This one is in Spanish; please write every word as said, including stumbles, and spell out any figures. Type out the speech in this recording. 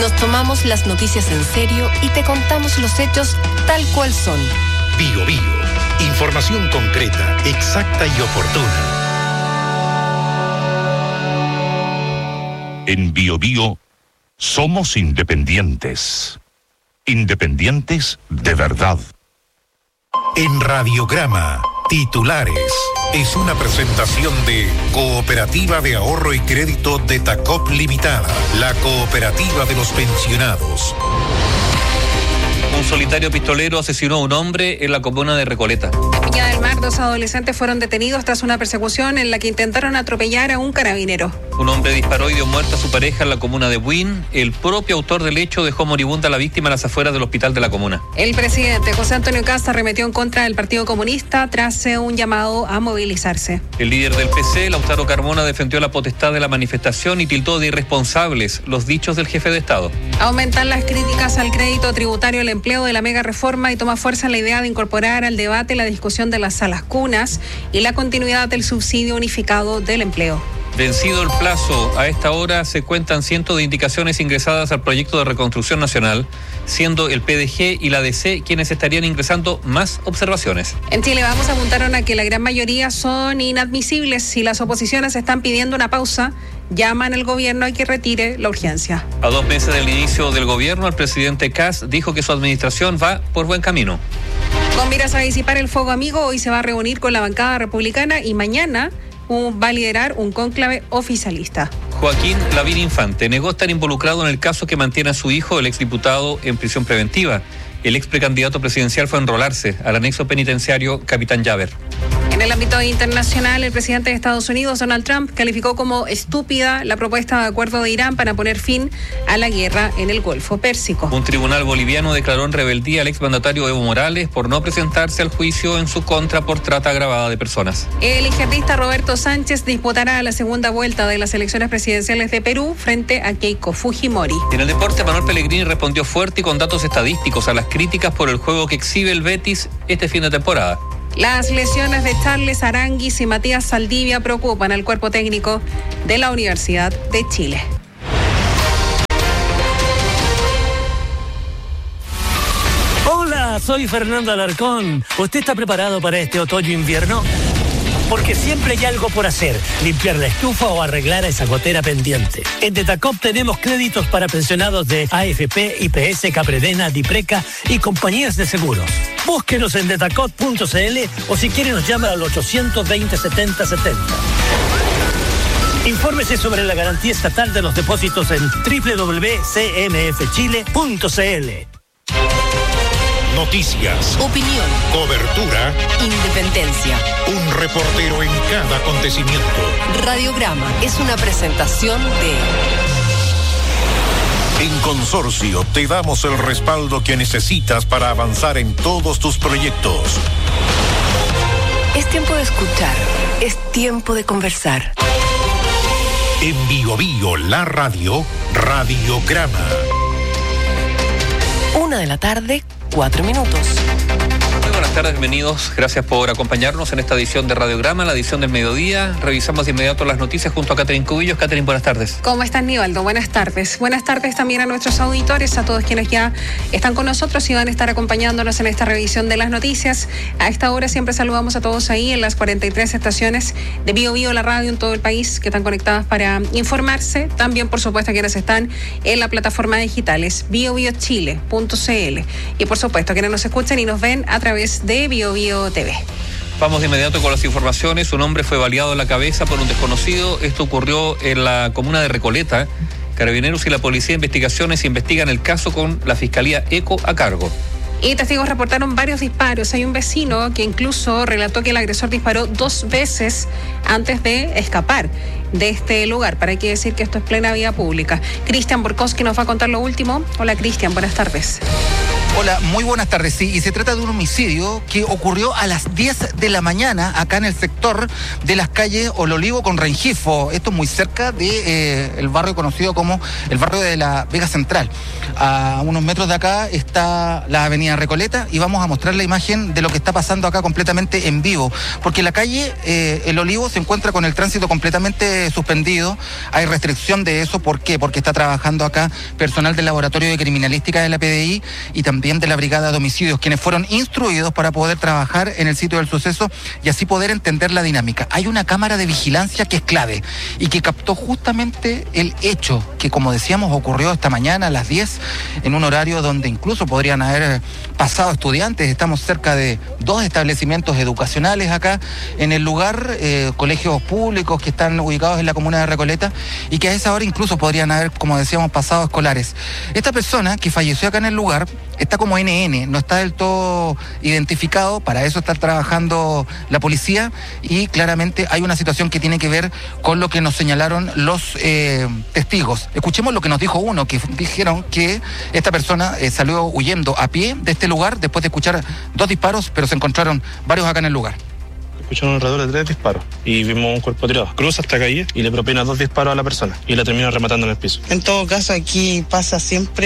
Nos tomamos las noticias en serio y te contamos los hechos tal cual son. Bio Bio. Información concreta, exacta y oportuna. En Bio Bio somos independientes. Independientes de verdad. En Radiograma, titulares. Es una presentación de Cooperativa de Ahorro y Crédito de Tacop Limitada, la cooperativa de los pensionados. Un solitario pistolero asesinó a un hombre en la comuna de Recoleta. En Viña del Mar, dos adolescentes fueron detenidos tras una persecución en la que intentaron atropellar a un carabinero. Un hombre disparó y dio muerte a su pareja en la comuna de Buin. El propio autor del hecho dejó moribunda a la víctima a las afueras del hospital de la comuna. El presidente José Antonio Kast arremetió en contra del Partido Comunista tras un llamado a movilizarse. El líder del P C, Lautaro Carmona, defendió la potestad de la manifestación y tildó de irresponsables los dichos del jefe de Estado. Aumentan las críticas al crédito tributario, el empleo de la mega reforma y toma fuerza la idea de incorporar al debate la discusión de las salas cunas y la continuidad del subsidio unificado del empleo. Vencido el plazo, a esta hora se cuentan cientos de indicaciones ingresadas al proyecto de reconstrucción nacional, siendo el P D G y la D C quienes estarían ingresando más observaciones. En Chile Vamos apuntaron a que la gran mayoría son inadmisibles. Si las oposiciones están pidiendo una pausa, llaman al gobierno a que retire la urgencia. A dos meses del inicio del gobierno, el presidente Kast dijo que su administración va por buen camino. Con miras a disipar el fuego amigo, hoy se va a reunir con la bancada republicana y mañana va a liderar un cónclave oficialista. Joaquín Lavín Infante negó estar involucrado en el caso que mantiene a su hijo, el exdiputado, en prisión preventiva. El ex precandidato presidencial fue a enrolarse al anexo penitenciario Capitán Llaver. En el ámbito internacional, el presidente de Estados Unidos, Donald Trump, calificó como estúpida la propuesta de acuerdo de Irán para poner fin a la guerra en el Golfo Pérsico. Un tribunal boliviano declaró en rebeldía al exmandatario Evo Morales por no presentarse al juicio en su contra por trata agravada de personas. El izquierdista Roberto Sánchez disputará la segunda vuelta de las elecciones presidenciales de Perú frente a Keiko Fujimori. En el deporte, Manuel Pellegrini respondió fuerte y con datos estadísticos a las críticas por el juego que exhibe el Betis este fin de temporada. Las lesiones de Charles Aranguis y Matías Saldivia preocupan al cuerpo técnico de la Universidad de Chile. Hola, soy Fernando Alarcón. ¿Usted está preparado para este otoño-invierno? Porque siempre hay algo por hacer, limpiar la estufa o arreglar esa gotera pendiente. En Detacop tenemos créditos para pensionados de A F P, I P S, Capredena, Dipreca y compañías de seguros. Búsquenos en detacop punto c l o si quiere nos llama al ochocientos veinte, setenta setenta. Infórmese sobre la garantía estatal de los depósitos en doble u doble u doble u punto c m f chile punto c l. Noticias, Opinión, cobertura, independencia. un reportero en cada acontecimiento. Radiograma es una presentación de... En Consorcio te damos el respaldo que necesitas para avanzar en todos tus proyectos. Es tiempo de escuchar, es tiempo de conversar. En Bio Bio, la radio, Radiograma. Una de la tarde, cuatro minutos. Muy buenas tardes, bienvenidos. Gracias por acompañarnos en esta edición de Radiograma, la edición del mediodía. Revisamos de inmediato las noticias junto a Catherine Cubillos. Catherine, buenas tardes. ¿Cómo estás, Nivaldo? Buenas tardes. Buenas tardes también a nuestros auditores, a todos quienes ya están con nosotros y van a estar acompañándonos en esta revisión de las noticias. A esta hora siempre saludamos a todos ahí en las cuarenta y tres estaciones de Bio Bio, la radio en todo el país, que están conectadas para informarse. También, por supuesto, a quienes están en la plataforma digitales bio bio chile punto c l. Y, por supuesto, a quienes nos escuchan y nos ven a través de Bio Bio T V. Vamos de inmediato con las informaciones. Un hombre fue baleado en la cabeza por un desconocido. Esto ocurrió en la comuna de Recoleta. Carabineros y la Policía de Investigaciones investigan el caso con la Fiscalía ECO a cargo. Y testigos reportaron varios disparos. Hay un vecino que incluso relató que el agresor disparó dos veces antes de escapar de este lugar. Para qué decir que esto es plena vía pública. Cristian Borkowski nos va a contar lo último. Hola, Cristian, buenas tardes. Hola, muy buenas tardes. Sí, y se trata de un homicidio que ocurrió a las diez de la mañana acá en el sector de las calles Ololivo con Rengifo. Esto es muy cerca de eh, el barrio conocido como el barrio de la Vega Central. A unos metros de acá está la avenida Recoleta y vamos a mostrar la imagen de lo que está pasando acá completamente en vivo. Porque la calle eh, El Olivo se encuentra con el tránsito completamente suspendido. Hay restricción de eso. ¿Por qué? Porque está trabajando acá personal del Laboratorio de Criminalística de la P D I y también de la Brigada de Homicidios, quienes fueron instruidos para poder trabajar en el sitio del suceso y así poder entender la dinámica. Hay una cámara de vigilancia que es clave y que captó justamente el hecho que, como decíamos, ocurrió esta mañana a las diez, en un horario donde incluso podrían haber pasado estudiantes. Estamos cerca de dos establecimientos educacionales acá en el lugar, eh, colegios públicos que están ubicados en la comuna de Recoleta y que a esa hora incluso podrían haber, como decíamos, pasado escolares. Esta persona que falleció acá en el lugar está como N N, no está del todo identificado, para eso está trabajando la policía y claramente hay una situación que tiene que ver con lo que nos señalaron los eh, testigos. Escuchemos lo que nos dijo uno, que dijeron que esta persona eh, salió huyendo a pie de este lugar después de escuchar dos disparos, pero se encontraron varios acá en el lugar. Escucharon alrededor de tres disparos y vimos un cuerpo tirado. Cruza esta calle y le propina dos disparos a la persona y la termina rematando en el piso. En todo caso, aquí pasa siempre